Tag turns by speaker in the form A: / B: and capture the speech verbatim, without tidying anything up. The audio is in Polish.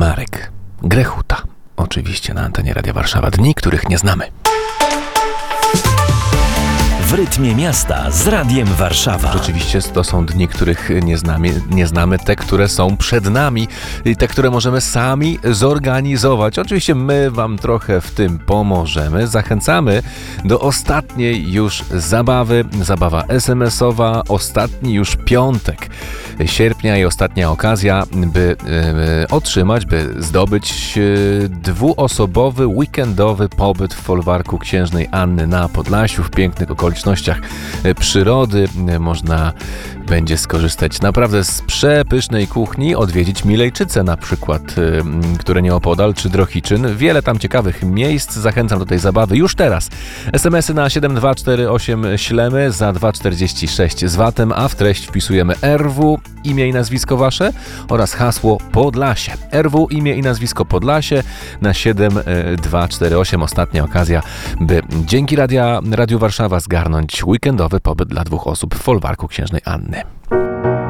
A: Marek Grechuta. Oczywiście na antenie Radia Warszawa. Dni, których nie znamy.
B: W rytmie miasta z Radiem Warszawa.
A: Rzeczywiście to są dni, których nie znamy, nie znamy, te, które są przed nami i te, które możemy sami zorganizować. Oczywiście my wam trochę w tym pomożemy. Zachęcamy do ostatniej już zabawy, zabawa es em esowa, ostatni już piątek sierpnia i ostatnia okazja, by e, otrzymać, by zdobyć e, dwuosobowy, weekendowy pobyt w folwarku Księżnej Anny na Podlasiu, w pięknych okolicznościach przyrody. Można będzie skorzystać naprawdę z przepysznej kuchni, odwiedzić Milejczyce na przykład, które nieopodal, czy Drohiczyn. Wiele tam ciekawych miejsc. Zachęcam do tej zabawy już teraz. es em esy na siedem dwa cztery osiem ślemy za dwa czterdzieści sześć z vatem, a w treść wpisujemy er wu, imię i nazwisko wasze oraz hasło Podlasie. er wu, imię i nazwisko Podlasie na siedem dwa cztery osiem. Ostatnia okazja, by dzięki Radia, Radiu Warszawa zgarnąć weekendowy pobyt dla dwóch osób w folwarku Księżnej Anny.